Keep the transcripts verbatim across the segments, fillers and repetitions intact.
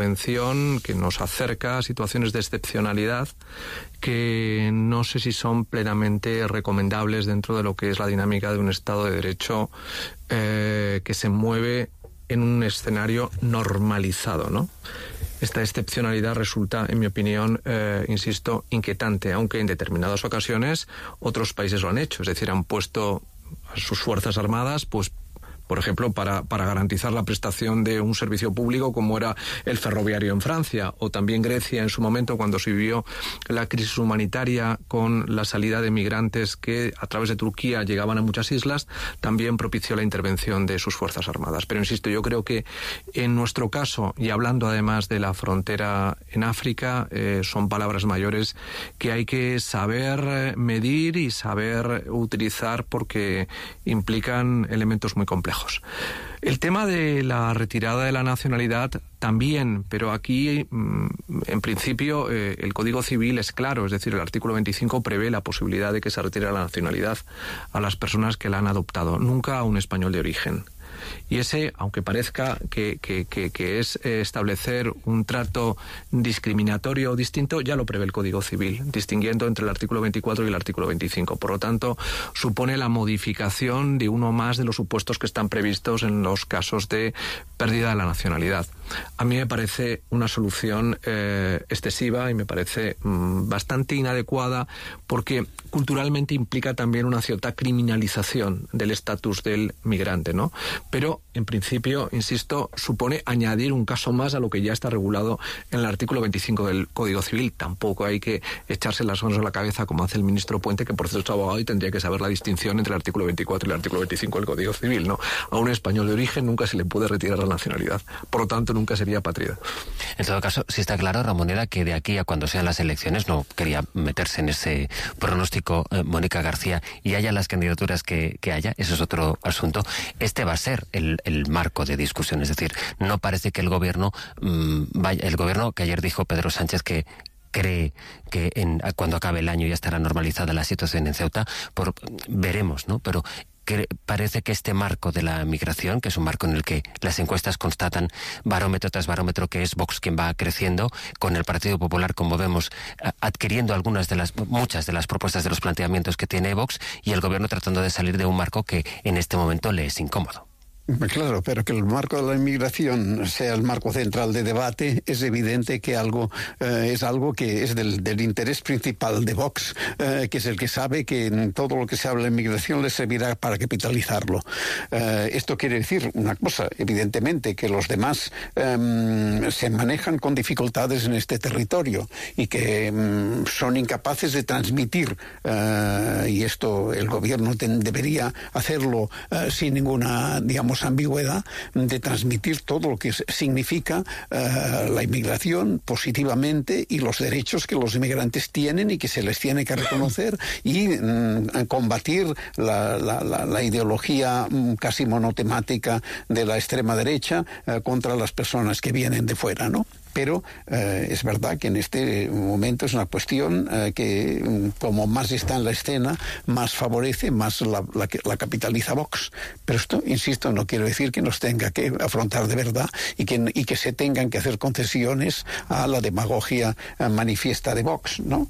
intervención que nos acerca a situaciones de excepcionalidad que no sé si son plenamente recomendables dentro de lo que es la dinámica de un Estado de Derecho eh, que se mueve en un escenario normalizado, ¿no? Esta excepcionalidad resulta, en mi opinión, eh, insisto, inquietante, aunque en determinadas ocasiones otros países lo han hecho, es decir, han puesto a sus fuerzas armadas, pues, por ejemplo, para, para garantizar la prestación de un servicio público como era el ferroviario en Francia, o también Grecia en su momento cuando se vivió la crisis humanitaria con la salida de migrantes que a través de Turquía llegaban a muchas islas, también propició la intervención de sus fuerzas armadas. Pero insisto, yo creo que en nuestro caso, y hablando además de la frontera en África, eh, son palabras mayores que hay que saber medir y saber utilizar porque implican elementos muy complejos. El tema de la retirada de la nacionalidad también, pero aquí en principio eh, el Código Civil es claro, es decir, el artículo veinticinco prevé la posibilidad de que se retire la nacionalidad a las personas que la han adoptado, nunca a un español de origen. Y ese, aunque parezca que, que, que, que es establecer un trato discriminatorio o distinto, ya lo prevé el Código Civil, distinguiendo entre el artículo veinticuatro y el artículo veinticinco. Por lo tanto, supone la modificación de uno más de los supuestos que están previstos en los casos de pérdida de la nacionalidad. A mí me parece una solución eh, excesiva y me parece mmm, bastante inadecuada porque culturalmente implica también una cierta criminalización del estatus del migrante, ¿no? Pero, en principio, insisto, supone añadir un caso más a lo que ya está regulado en el artículo veinticinco del Código Civil. Tampoco hay que echarse las manos a la cabeza como hace el ministro Puente, que por cierto es abogado y tendría que saber la distinción entre el artículo veinticuatro y el artículo veinticinco del Código Civil, ¿no? A un español de origen nunca se le puede retirar la nacionalidad. Por lo tanto, nunca sería apátrida. En todo caso, sí está claro, Ramoneda, que de aquí a cuando sean las elecciones, no quería meterse en ese pronóstico, eh, Mónica García, y haya las candidaturas que, que haya, eso es otro asunto. Este va a ser el, el marco de discusión, es decir, no parece que el gobierno mmm, vaya, el gobierno que ayer dijo Pedro Sánchez que cree que en, cuando acabe el año ya estará normalizada la situación en Ceuta, por, veremos, ¿no? Pero que parece que este marco de la migración, que es un marco en el que las encuestas constatan barómetro tras barómetro que es Vox quien va creciendo, con el Partido Popular, como vemos, adquiriendo algunas de las, muchas de las propuestas de los planteamientos que tiene Vox, y el gobierno tratando de salir de un marco que en este momento le es incómodo. Claro, pero que el marco de la inmigración sea el marco central de debate es evidente que algo eh, es algo que es del, del interés principal de Vox, eh, que es el que sabe que en todo lo que se habla de inmigración le servirá para capitalizarlo. Eh, esto quiere decir una cosa, evidentemente, que los demás eh, se manejan con dificultades en este territorio y que eh, son incapaces de transmitir, eh, y esto el gobierno ten, debería hacerlo eh, sin ninguna, digamos, ambigüedad, de transmitir todo lo que significa uh, la inmigración positivamente y los derechos que los inmigrantes tienen y que se les tiene que reconocer y mm, combatir la, la, la, la ideología mm, casi monotemática de la extrema derecha uh, contra las personas que vienen de fuera, ¿no? Pero eh, es verdad que en este momento es una cuestión eh, que como más está en la escena, más favorece, más la, la, la capitaliza Vox. Pero esto, insisto, no quiero decir que nos tenga que afrontar de verdad y que, y que se tengan que hacer concesiones a la demagogia eh, manifiesta de Vox, ¿no?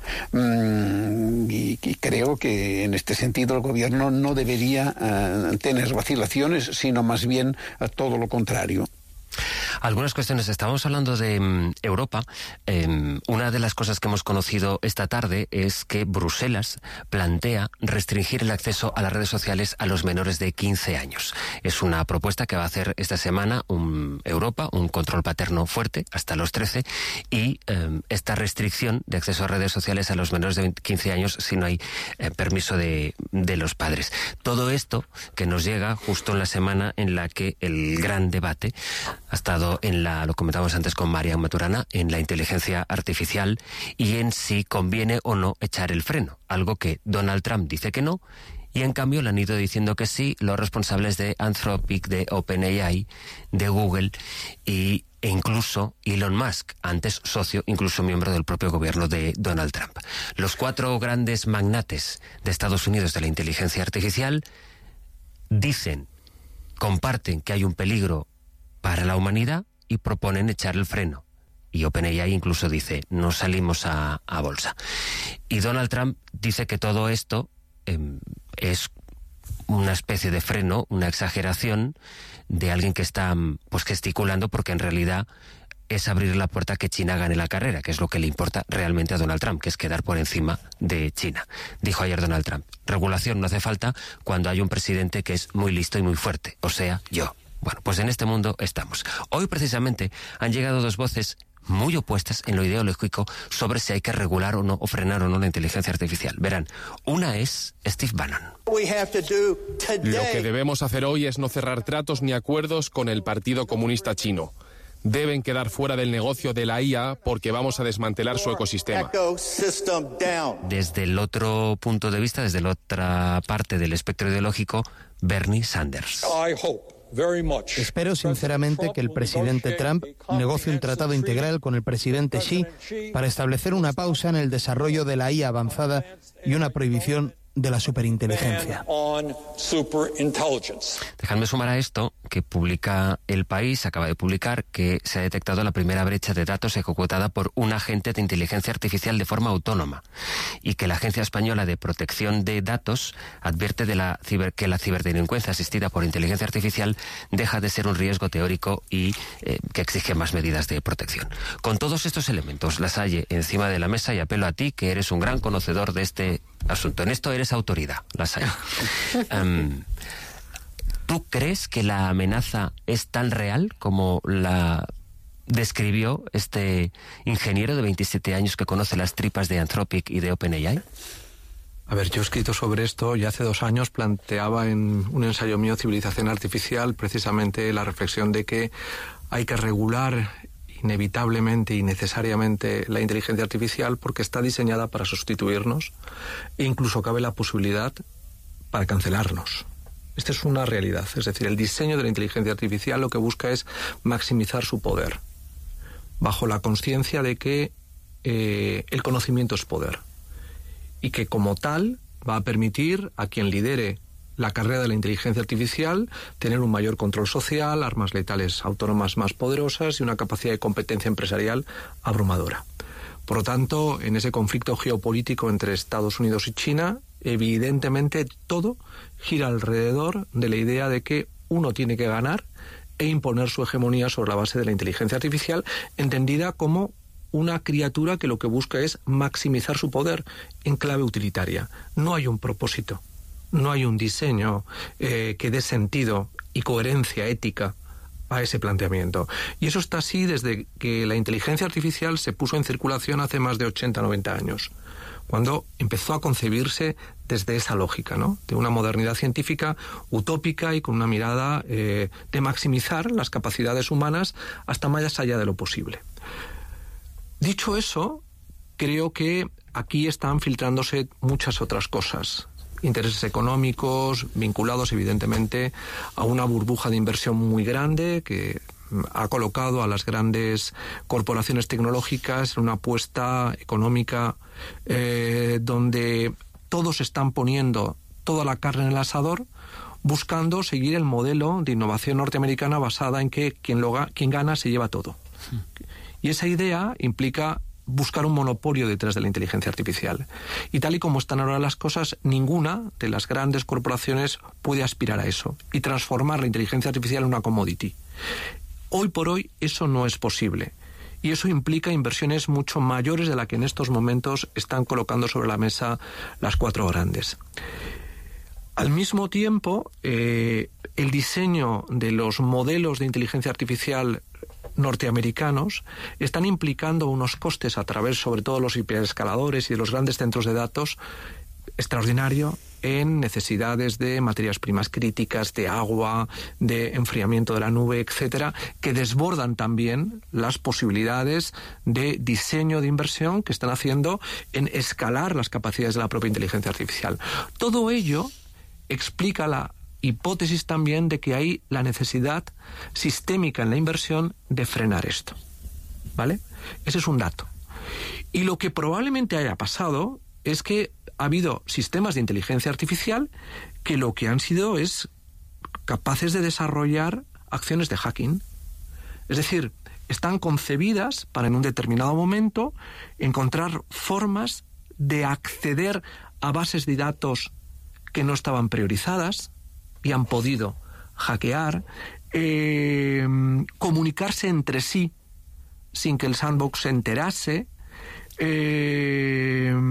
Mm, y, y creo que en este sentido el gobierno no debería eh, tener vacilaciones, sino más bien eh, todo lo contrario. Algunas cuestiones. Estábamos hablando de um, Europa. Eh, una de las cosas que hemos conocido esta tarde es que Bruselas plantea restringir el acceso a las redes sociales a los menores de quince años. Es una propuesta que va a hacer esta semana un, Europa, un control paterno fuerte hasta los trece, y eh, esta restricción de acceso a redes sociales a los menores de quince años si no hay eh, permiso de, de los padres. Todo esto que nos llega justo en la semana en la que el gran debate ha estado en la, lo comentábamos antes con Marian Maturana, en la inteligencia artificial y en si conviene o no echar el freno, algo que Donald Trump dice que no, y en cambio le han ido diciendo que sí los responsables de Anthropic, de OpenAI, de Google y, e incluso Elon Musk, antes socio, incluso miembro del propio gobierno de Donald Trump. Los cuatro grandes magnates de Estados Unidos de la inteligencia artificial dicen, comparten que hay un peligro para la humanidad y proponen echar el freno. y OpenAI incluso dice, no salimos a, a bolsa. Y Donald Trump dice que todo esto eh, es una especie de freno, una exageración de alguien que está pues gesticulando, porque en realidad es abrir la puerta a que China gane la carrera, que es lo que le importa realmente a Donald Trump, que es quedar por encima de China. Dijo ayer Donald Trump, regulación no hace falta cuando hay un presidente que es muy listo y muy fuerte, o sea, yo. Bueno, pues en este mundo estamos. Hoy precisamente han llegado dos voces muy opuestas en lo ideológico sobre si hay que regular o no, o frenar o no la inteligencia artificial. Verán, una es Steve Bannon. Lo que debemos hacer hoy es no cerrar tratos ni acuerdos con el Partido Comunista Chino. Deben quedar fuera del negocio de la I A porque vamos a desmantelar su ecosistema. Desde el otro punto de vista, desde la otra parte del espectro ideológico, Bernie Sanders. Espero sinceramente que el presidente Trump negocie un tratado integral con el presidente Xi para establecer una pausa en el desarrollo de la I A avanzada y una prohibición de la superinteligencia. Dejadme sumar a esto que publica El País, acaba de publicar que se ha detectado la primera brecha de datos ejecutada por un agente de inteligencia artificial de forma autónoma y que la Agencia Española de Protección de Datos advierte de la ciber, que la ciberdelincuencia asistida por inteligencia artificial deja de ser un riesgo teórico y eh, que exige más medidas de protección. Con todos estos elementos, Lasalle, encima de la mesa, y apelo a ti, que eres un gran conocedor de este asunto. En esto eres autoridad, Lasalle. um, ¿Tú crees que la amenaza es tan real como la describió este ingeniero de veintisiete años que conoce las tripas de Anthropic y de OpenAI? A ver, yo he escrito sobre esto y hace dos años planteaba en un ensayo mío, Civilización Artificial, precisamente la reflexión de que hay que regular inevitablemente y necesariamente la inteligencia artificial porque está diseñada para sustituirnos e incluso cabe la posibilidad para cancelarnos. Esta es una realidad, es decir, el diseño de la inteligencia artificial lo que busca es maximizar su poder, bajo la consciencia de que eh, el conocimiento es poder y que como tal va a permitir a quien lidere la carrera de la inteligencia artificial tener un mayor control social, armas letales autónomas más poderosas y una capacidad de competencia empresarial abrumadora. Por lo tanto, en ese conflicto geopolítico entre Estados Unidos y China, evidentemente todo gira alrededor de la idea de que uno tiene que ganar e imponer su hegemonía sobre la base de la inteligencia artificial, entendida como una criatura que lo que busca es maximizar su poder en clave utilitaria. No hay un propósito. No hay un diseño eh, que dé sentido y coherencia ética a ese planteamiento. Y eso está así desde que la inteligencia artificial se puso en circulación hace más de ochenta, noventa años, cuando empezó a concebirse desde esa lógica, ¿no?, de una modernidad científica utópica y con una mirada eh, de maximizar las capacidades humanas hasta más allá de lo posible. Dicho eso, creo que aquí están filtrándose muchas otras cosas. Intereses económicos vinculados evidentemente a una burbuja de inversión muy grande que ha colocado a las grandes corporaciones tecnológicas en una apuesta económica eh, donde todos están poniendo toda la carne en el asador buscando seguir el modelo de innovación norteamericana basada en que quien, lo, quien gana se lleva todo. Sí. Y esa idea implica buscar un monopolio detrás de la inteligencia artificial. Y tal y como están ahora las cosas, ninguna de las grandes corporaciones puede aspirar a eso y transformar la inteligencia artificial en una commodity. Hoy por hoy eso no es posible. Y eso implica inversiones mucho mayores de las que en estos momentos están colocando sobre la mesa las cuatro grandes. Al mismo tiempo, eh, el diseño de los modelos de inteligencia artificial norteamericanos están implicando unos costes a través, sobre todo, de los hiperescaladores y de los grandes centros de datos extraordinario en necesidades de materias primas críticas, de agua, de enfriamiento de la nube, etcétera, que desbordan también las posibilidades de diseño de inversión que están haciendo en escalar las capacidades de la propia inteligencia artificial. Todo ello explica la hipótesis también de que hay la necesidad sistémica en la inversión de frenar esto, ¿vale? Ese es un dato. Y lo que probablemente haya pasado es que ha habido sistemas de inteligencia artificial que lo que han sido es capaces de desarrollar acciones de hacking. Es decir, están concebidas para en un determinado momento encontrar formas de acceder a bases de datos que no estaban priorizadas y han podido hackear, eh, comunicarse entre sí sin que el sandbox se enterase, eh,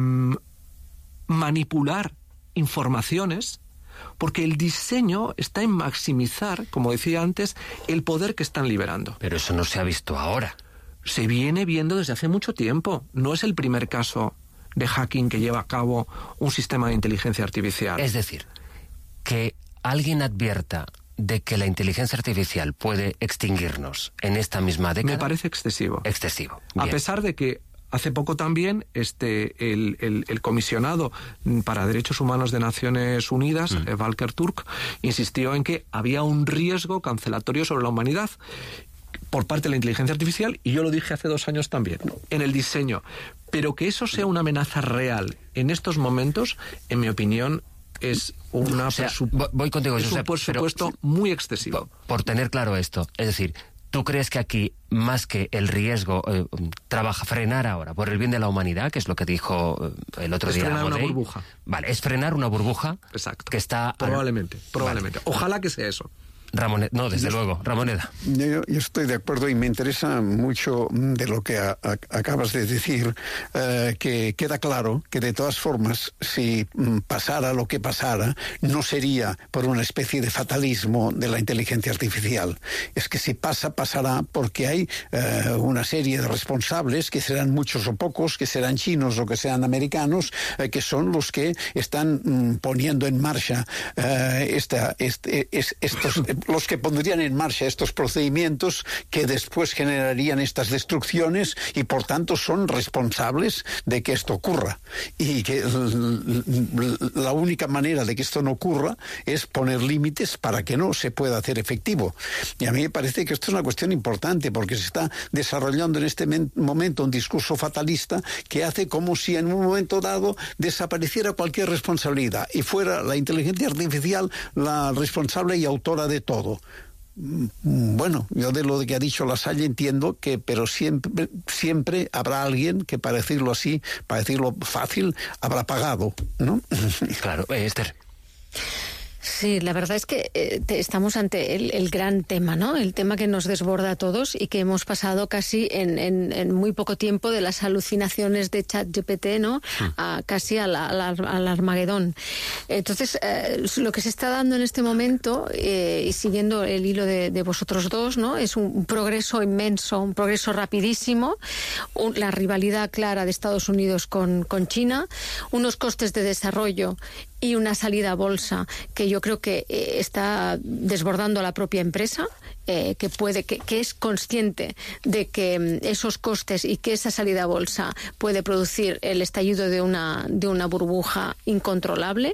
manipular informaciones, porque el diseño está en maximizar, como decía antes, el poder que están liberando. Pero eso no se ha visto ahora. Se viene viendo desde hace mucho tiempo. No es el primer caso de hacking que lleva a cabo un sistema de inteligencia artificial. Es decir, que alguien advierta de que la inteligencia artificial puede extinguirnos en esta misma década... Me parece excesivo. Excesivo. A Bien. pesar de que hace poco también este el, el, el comisionado para Derechos Humanos de Naciones Unidas, mm. Volker Turk, insistió en que había un riesgo cancelatorio sobre la humanidad por parte de la inteligencia artificial, y yo lo dije hace dos años también, en el diseño. Pero que eso sea una amenaza real en estos momentos, en mi opinión, es una o sea, presup- voy contigo, es Josep, un presupuesto pero, muy excesivo. Por, por tener claro esto, es decir, ¿tú crees que aquí, más que el riesgo, eh, trabaja frenar ahora por el bien de la humanidad, que es lo que dijo el otro es día? Es frenar Modey? una burbuja. Vale, es frenar una burbuja. Exacto. Que está... Probablemente, probablemente. Vale. Ojalá que sea eso. Ramoneda, no, desde yo, luego, Ramoneda. Yo, yo estoy de acuerdo y me interesa mucho de lo que a, a, acabas de decir, eh, que queda claro que de todas formas, si pasara lo que pasara, no sería por una especie de fatalismo de la inteligencia artificial. Es que si pasa, pasará porque hay eh, una serie de responsables, que serán muchos o pocos, que serán chinos o que sean americanos, eh, que son los que están mm, poniendo en marcha eh, esta, este, es, estos... los que pondrían en marcha estos procedimientos que después generarían estas destrucciones y por tanto son responsables de que esto ocurra. Y que la única manera de que esto no ocurra es poner límites para que no se pueda hacer efectivo. Y a mí me parece que esto es una cuestión importante porque se está desarrollando en este momento un discurso fatalista que hace como si en un momento dado desapareciera cualquier responsabilidad y fuera la inteligencia artificial la responsable y autora de todo. Bueno, yo de lo que ha dicho Lasalle entiendo que, pero siempre, siempre habrá alguien que, para decirlo así, para decirlo fácil, habrá pagado, ¿no? Claro, eh, Esther. Sí, la verdad es que eh, te, estamos ante el, el gran tema, ¿no? El tema que nos desborda a todos y que hemos pasado casi en, en, en muy poco tiempo de las alucinaciones de ChatGPT, ¿no? A casi al, al, al Armagedón. Entonces, eh, lo que se está dando en este momento, eh, y siguiendo el hilo de, de vosotros dos, ¿no? Es un, un progreso inmenso, un progreso rapidísimo, un, la rivalidad clara de Estados Unidos con, con China, unos costes de desarrollo y una salida a bolsa que yo creo que eh, está desbordando a la propia empresa, eh, que puede, que, que es consciente de que mm, esos costes y que esa salida a bolsa puede producir el estallido de una, de una burbuja incontrolable.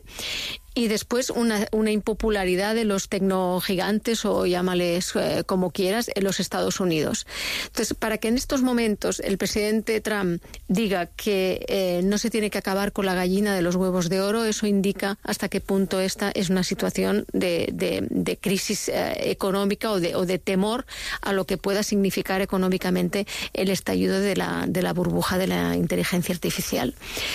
Y después una, una impopularidad de los tecnogigantes, o llámales eh, como quieras, en los Estados Unidos. Entonces, para que en estos momentos el presidente Trump diga que eh, no se tiene que acabar con la gallina de los huevos de oro, eso indica hasta qué punto esta es una situación de, de, de crisis eh, económica o de, o de temor a lo que pueda significar económicamente el estallido de la, de la burbuja de la inteligencia artificial.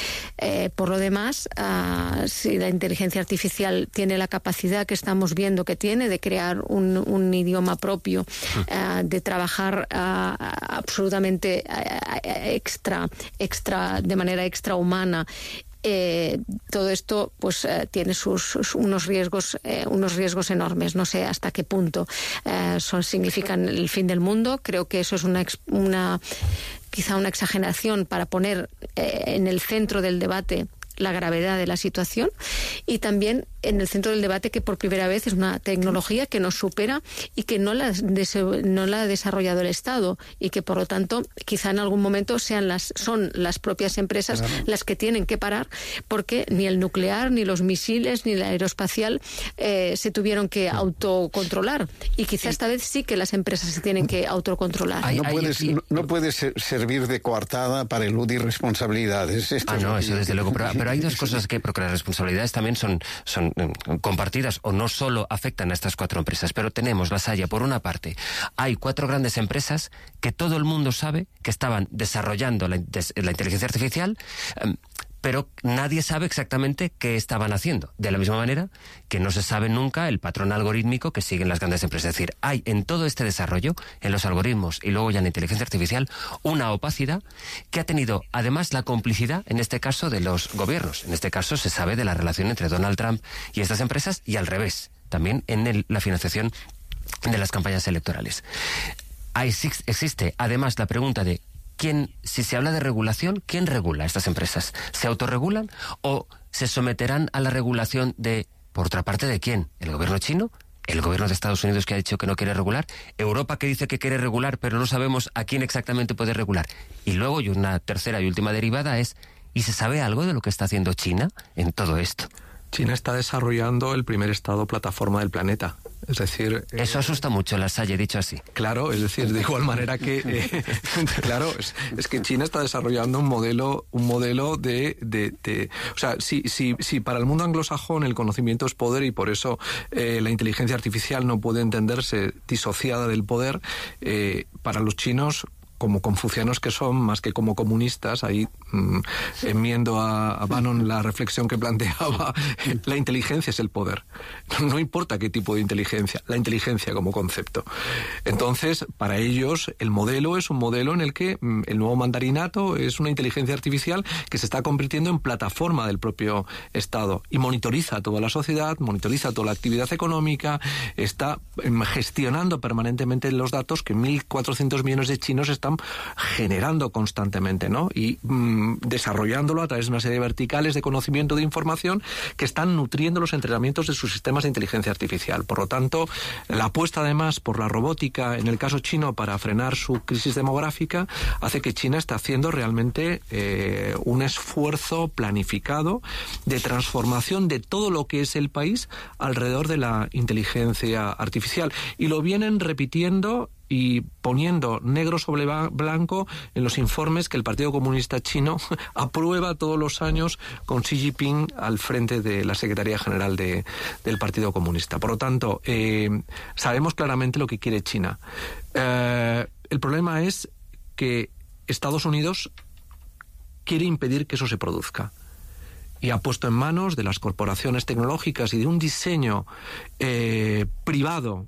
Eh, por lo demás, uh, si la inteligencia artificial tiene la capacidad que estamos viendo que tiene de crear un, un idioma propio, uh, de trabajar uh, absolutamente uh, extra, extra, de manera extrahumana, Eh, todo esto pues eh, tiene sus, sus unos riesgos eh, unos riesgos enormes. No sé hasta qué punto eh, son, significan el fin del mundo. Creo que eso es una, una quizá una exageración para poner eh, en el centro del debate la gravedad de la situación, y también en el centro del debate que por primera vez es una tecnología que nos supera y que no la, no la ha desarrollado el Estado, y que por lo tanto quizá en algún momento sean las, son las propias empresas claro. las que tienen que parar, porque ni el nuclear, ni los misiles, ni la aeroespacial eh, se tuvieron que autocontrolar, y quizá esta vez sí que las empresas se tienen que autocontrolar. No puedes, no, no puedes servir de coartada para eludir responsabilidades. Esto ah, es no, que... eso desde luego, pero, pero hay dos cosas que, porque las responsabilidades también son, son son eh, compartidas o no solo afectan a estas cuatro empresas, pero tenemos las haya. Por una parte, hay cuatro grandes empresas que todo el mundo sabe que estaban desarrollando la, des, la inteligencia artificial, eh, pero nadie sabe exactamente qué estaban haciendo. De la misma manera que no se sabe nunca el patrón algorítmico que siguen las grandes empresas. Es decir, hay en todo este desarrollo, en los algoritmos y luego ya en la inteligencia artificial, una opacidad que ha tenido además la complicidad, en este caso, de los gobiernos. En este caso se sabe de la relación entre Donald Trump y estas empresas y al revés, también en el, la financiación de las campañas electorales. Ahí existe además la pregunta de ¿quién, si se habla de regulación, quién regula estas empresas? ¿Se autorregulan o se someterán a la regulación de, por otra parte, de quién? ¿El gobierno chino? ¿El gobierno de Estados Unidos que ha dicho que no quiere regular? ¿Europa que dice que quiere regular pero no sabemos a quién exactamente puede regular? Y luego, y una tercera y última derivada es, ¿y se sabe algo de lo que está haciendo China en todo esto? China está desarrollando el primer estado plataforma del planeta. Es decir... Eso eh, asusta mucho, las haya dicho así. Claro, es decir, de igual manera que... Eh, claro, es, es que China está desarrollando un modelo un modelo de... de, de o sea, si, si, si para el mundo anglosajón el conocimiento es poder y por eso eh, la inteligencia artificial no puede entenderse disociada del poder, eh, para los chinos, como confucianos que son, más que como comunistas, ahí mmm, enmiendo a, a Bannon la reflexión que planteaba, la inteligencia es el poder. No importa qué tipo de inteligencia, la inteligencia como concepto. Entonces, para ellos, el modelo es un modelo en el que mmm, el nuevo mandarinato es una inteligencia artificial que se está convirtiendo en plataforma del propio Estado y monitoriza a toda la sociedad, monitoriza toda la actividad económica, está mmm, gestionando permanentemente los datos que mil cuatrocientos millones de chinos están generando constantemente, ¿no? Y mmm, desarrollándolo a través de una serie de verticales de conocimiento de información que están nutriendo los entrenamientos de sus sistemas de inteligencia artificial. Por lo tanto, la apuesta además por la robótica, en el caso chino, para frenar su crisis demográfica, hace que China esté haciendo realmente eh, un esfuerzo planificado de transformación de todo lo que es el país alrededor de la inteligencia artificial. Y lo vienen repitiendo y poniendo negro sobre blanco en los informes que el Partido Comunista Chino aprueba todos los años con Xi Jinping al frente de la Secretaría General de, del Partido Comunista. Por lo tanto, eh, sabemos claramente lo que quiere China. Eh, el problema es que Estados Unidos quiere impedir que eso se produzca. Y ha puesto en manos de las corporaciones tecnológicas y de un diseño eh, privado,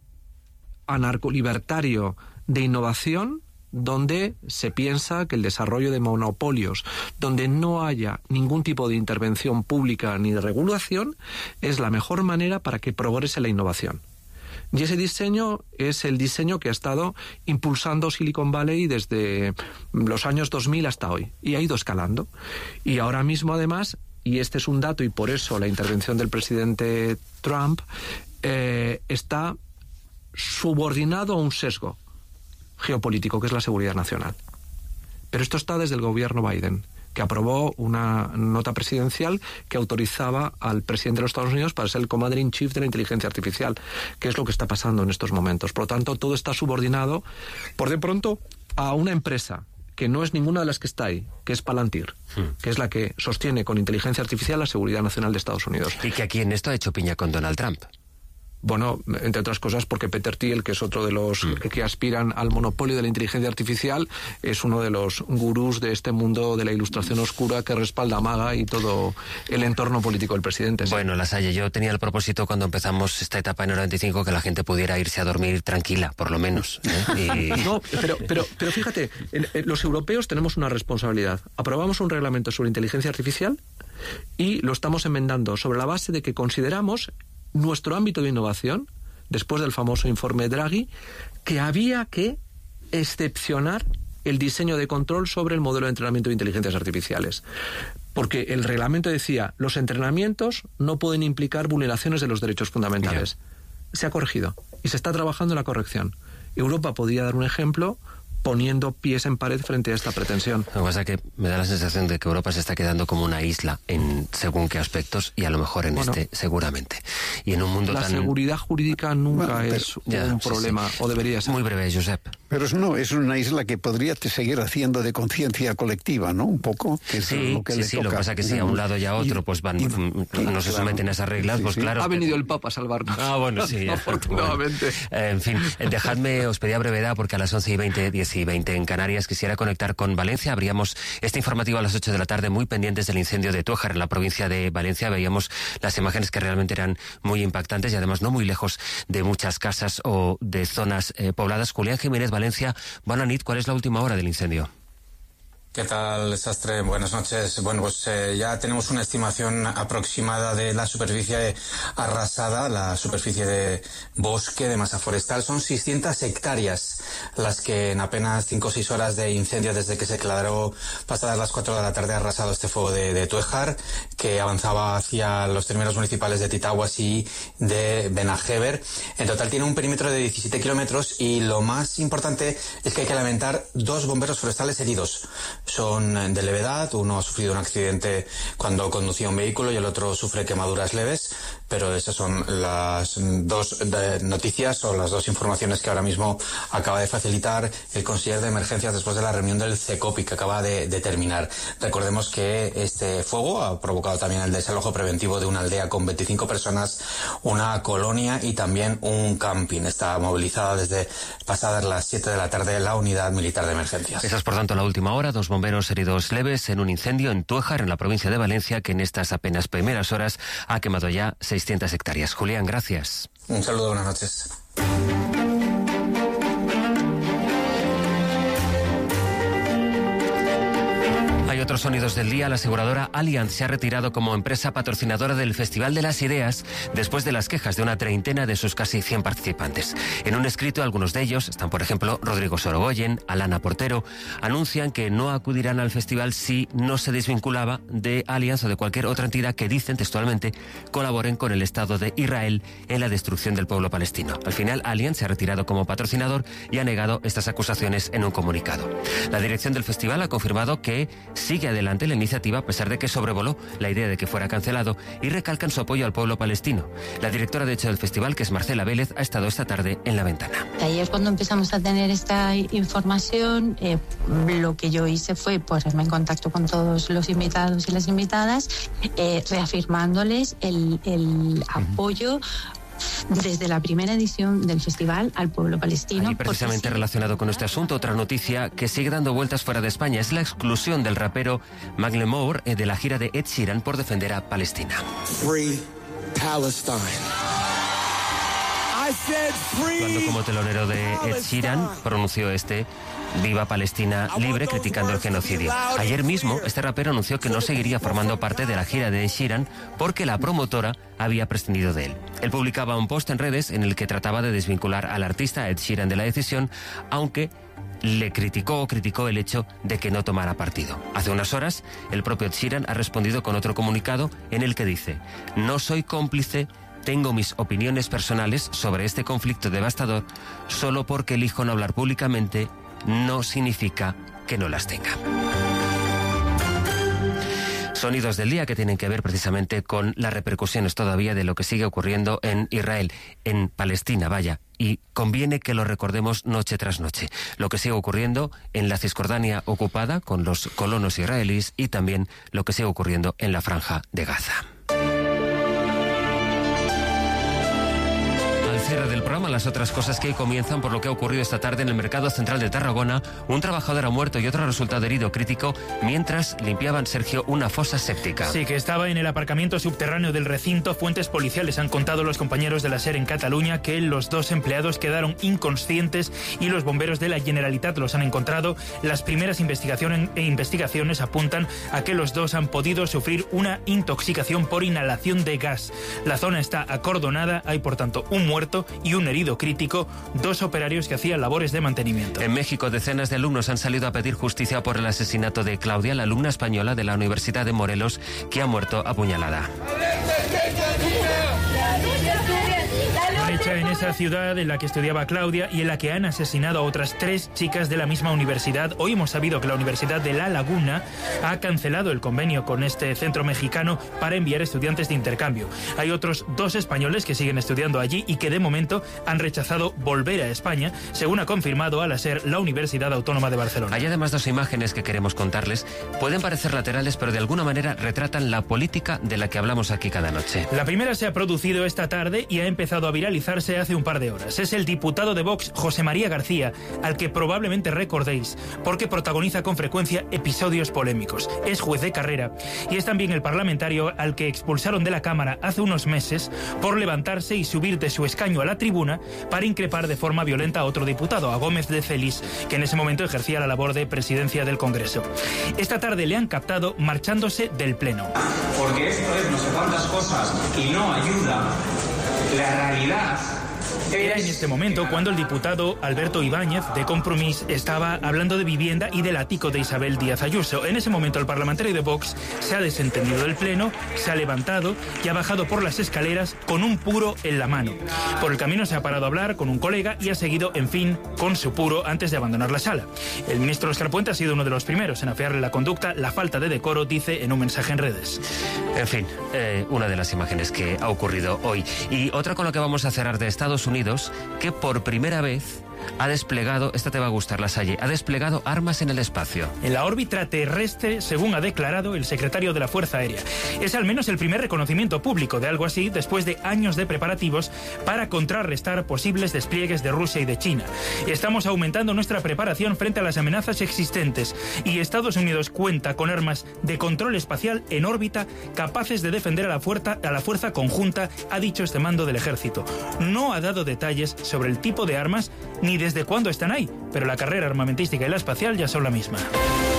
anarcolibertario de innovación, donde se piensa que el desarrollo de monopolios, donde no haya ningún tipo de intervención pública ni de regulación, es la mejor manera para que progrese la innovación. Y ese diseño es el diseño que ha estado impulsando Silicon Valley desde los años dos mil hasta hoy, y ha ido escalando. Y ahora mismo, además, y este es un dato, y por eso la intervención del presidente Trump eh, está subordinado a un sesgo geopolítico, que es la seguridad nacional. Pero esto está desde el gobierno Biden, que aprobó una nota presidencial que autorizaba al presidente de los Estados Unidos para ser el Commander in Chief de la inteligencia artificial, que es lo que está pasando en estos momentos. Por lo tanto, todo está subordinado, por de pronto, a una empresa que no es ninguna de las que está ahí, que es Palantir, hmm. que es la que sostiene con inteligencia artificial la seguridad nacional de Estados Unidos. Y que aquí en esto ha hecho piña con Donald Trump. Bueno, entre otras cosas porque Peter Thiel, que es otro de los mm. que aspiran al monopolio de la inteligencia artificial, es uno de los gurús de este mundo de la ilustración oscura que respalda a MAGA y todo el entorno político del presidente. ¿Sí? Bueno, Lasalle, yo tenía el propósito cuando empezamos esta etapa en el noventa y cinco que la gente pudiera irse a dormir tranquila, por lo menos. ¿eh? Y... No, pero, pero, pero fíjate, en, en los europeos tenemos una responsabilidad. Aprobamos un reglamento sobre inteligencia artificial y lo estamos enmendando sobre la base de que consideramos nuestro ámbito de innovación, después del famoso informe Draghi, que había que excepcionar el diseño de control sobre el modelo de entrenamiento de inteligencias artificiales. Porque el reglamento decía, los entrenamientos no pueden implicar vulneraciones de los derechos fundamentales. Yeah. Se ha corregido y se está trabajando en la corrección. Europa podría dar un ejemplo poniendo pies en pared frente a esta pretensión. Lo que pasa es que me da la sensación de que Europa se está quedando como una isla en según qué aspectos, y a lo mejor en bueno, este seguramente. Y en un mundo la tan... seguridad jurídica nunca bueno, pero, es ya, un sí, problema, sí. o debería ser. Muy breve, Josep. Pero no, es una isla que podría seguir haciendo de conciencia colectiva, ¿no? Un poco. Que es sí, lo que sí, le sí. toca. Lo que pasa es que si a un lado y a otro, pues van, y, no claro, se someten a esas reglas, sí, pues sí. claro. Ha venido el Papa a salvarnos. Ah, bueno, sí. Afortunadamente. Bueno, en fin, dejadme, os pedía brevedad, porque a las once y veinte, diez y veinte en Canarias quisiera conectar con Valencia. Abríamos este informativo a las ocho de la tarde, muy pendientes del incendio de Tújar en la provincia de Valencia. Veíamos las imágenes que realmente eran muy impactantes y además no muy lejos de muchas casas o de zonas eh, pobladas. Julián Jiménez, Valencia. Bona nit, ¿cuál es la última hora del incendio? ¿Qué tal, Sastre? Buenas noches. Bueno, pues eh, ya tenemos una estimación aproximada de la superficie arrasada, la superficie de bosque, de masa forestal. Son seiscientas hectáreas las que en apenas cinco o seis horas de incendio desde que se declaró pasadas las cuatro de la tarde ha arrasado este fuego de, de Tújar, que avanzaba hacia los términos municipales de Titaguas y de Benajever. En total tiene un perímetro de diecisiete kilómetros y lo más importante es que hay que lamentar dos bomberos forestales heridos. Son de levedad, uno ha sufrido un accidente cuando conducía un vehículo y el otro sufre quemaduras leves, pero esas son las dos noticias o las dos informaciones que ahora mismo acaba de facilitar el consejero de emergencias después de la reunión del CECOPI que acaba de, de terminar. Recordemos que este fuego ha provocado también el desalojo preventivo de una aldea con veinticinco personas, una colonia y también un camping. Está movilizada desde pasadas las siete de la tarde la unidad militar de emergencias. Esa es, por tanto, la última hora. Dos bomberos heridos leves en un incendio en Tújar, en la provincia de Valencia, que en estas apenas primeras horas ha quemado ya seiscientas hectáreas. Julián, gracias. Un saludo, buenas noches. Hay otros sonidos del día. La aseguradora Allianz se ha retirado como empresa patrocinadora del Festival de las Ideas después de las quejas de una treintena de sus casi cien participantes. En un escrito, algunos de ellos, están por ejemplo Rodrigo Sorogoyen, Alana Portero, anuncian que no acudirán al festival si no se desvinculaba de Allianz o de cualquier otra entidad que, dicen textualmente, colaboren con el Estado de Israel en la destrucción del pueblo palestino. Al final, Allianz se ha retirado como patrocinador y ha negado estas acusaciones en un comunicado. La dirección del festival ha confirmado que sigue adelante la iniciativa a pesar de que sobrevoló la idea de que fuera cancelado y recalcan su apoyo al pueblo palestino. La directora de hecho del festival, que es Marcela Vélez, ha estado esta tarde en La Ventana. Ayer, cuando empezamos a tener esta información, eh, lo que yo hice fue ponerme en contacto con todos los invitados y las invitadas, eh, reafirmándoles el, el apoyo desde la primera edición del festival al pueblo palestino. Y precisamente sí, relacionado con este asunto, otra noticia que sigue dando vueltas fuera de España es la exclusión del rapero Macklemore de la gira de Ed Sheeran por defender a Palestina. Free Palestine. Cuando como telonero de Ed Sheeran pronunció este Viva Palestina Libre, criticando el genocidio. Ayer mismo, este rapero anunció que no seguiría formando parte de la gira de Ed Sheeran porque la promotora había prescindido de él. Él publicaba un post en redes en el que trataba de desvincular al artista Ed Sheeran de la decisión, aunque le criticó o criticó el hecho de que no tomara partido. Hace unas horas, el propio Ed Sheeran ha respondido con otro comunicado en el que dice: no soy cómplice. Tengo mis opiniones personales sobre este conflicto devastador. Solo porque elijo no hablar públicamente no significa que no las tenga. Sonidos del día que tienen que ver precisamente con las repercusiones todavía de lo que sigue ocurriendo en Israel, en Palestina, vaya. Y conviene que lo recordemos noche tras noche. Lo que sigue ocurriendo en la Cisjordania ocupada con los colonos israelíes y también lo que sigue ocurriendo en la Franja de Gaza. Cierre del programa, las otras cosas que comienzan por lo que ha ocurrido esta tarde en el mercado central de Tarragona. Un trabajador ha muerto y otro ha resultado herido crítico mientras limpiaban, Sergio, una fosa séptica. Sí, que estaba en el aparcamiento subterráneo del recinto. Fuentes policiales han contado a los compañeros de la SER en Cataluña que los dos empleados quedaron inconscientes y los bomberos de la Generalitat los han encontrado. Las primeras investigaciones, e investigaciones apuntan a que los dos han podido sufrir una intoxicación por inhalación de gas. La zona está acordonada, hay por tanto un muerto y un herido crítico, dos operarios que hacían labores de mantenimiento. En México, decenas de alumnos han salido a pedir justicia por el asesinato de Claudia, la alumna española de la Universidad de Morelos, que ha muerto apuñalada. Hecha en esa ciudad en la que estudiaba Claudia y en la que han asesinado a otras tres chicas de la misma universidad. Hoy hemos sabido que la Universidad de La Laguna ha cancelado el convenio con este centro mexicano para enviar estudiantes de intercambio. Hay otros dos españoles que siguen estudiando allí y que de momento han rechazado volver a España, según ha confirmado al SER la Universidad Autónoma de Barcelona. Hay además dos imágenes que queremos contarles. Pueden parecer laterales, pero de alguna manera retratan la política de la que hablamos aquí cada noche. La primera se ha producido esta tarde y ha empezado a viralizarse hace un par de horas. Es el diputado de Vox, José María García, al que probablemente recordéis porque protagoniza con frecuencia episodios polémicos. Es juez de carrera y es también el parlamentario al que expulsaron de la Cámara hace unos meses por levantarse y subir de su escaño a la tribuna para increpar de forma violenta a otro diputado, a Gómez de Celis, que en ese momento ejercía la labor de presidencia del Congreso. Esta tarde le han captado marchándose del Pleno. Porque esto es no sé cuántas cosas y no ayuda. La realidad Era en este momento cuando el diputado Alberto Ibáñez, de Compromís, estaba hablando de vivienda y del ático de Isabel Díaz Ayuso. En ese momento el parlamentario de Vox se ha desentendido del Pleno, se ha levantado y ha bajado por las escaleras con un puro en la mano. Por el camino se ha parado a hablar con un colega y ha seguido, en fin, con su puro antes de abandonar la sala. El ministro Óscar Puente ha sido uno de los primeros en afearle la conducta, la falta de decoro, dice en un mensaje en redes. En fin, eh, una de las imágenes que ha ocurrido hoy. Y otra con la que vamos a cerrar, de Estados Unidos, que por primera vez ha desplegado, esta te va a gustar, Lasalle, ha desplegado armas en el espacio. En la órbita terrestre, según ha declarado el secretario de la Fuerza Aérea. Es al menos el primer reconocimiento público de algo así después de años de preparativos para contrarrestar posibles despliegues de Rusia y de China. Estamos aumentando nuestra preparación frente a las amenazas existentes y Estados Unidos cuenta con armas de control espacial en órbita capaces de defender a la fuerza, a la fuerza conjunta, ha dicho este mando del ejército. No ha dado detalles sobre el tipo de armas ni desde cuándo están ahí, pero la carrera armamentística y la espacial ya son la misma.